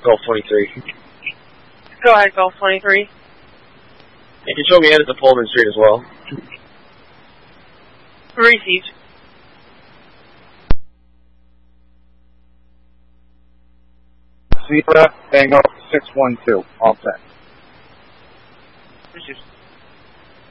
Golf 23. Go ahead, Golf 23. You can show me in at the Pullman Street as well. Received. Sierra, Tango 612, all set. Received.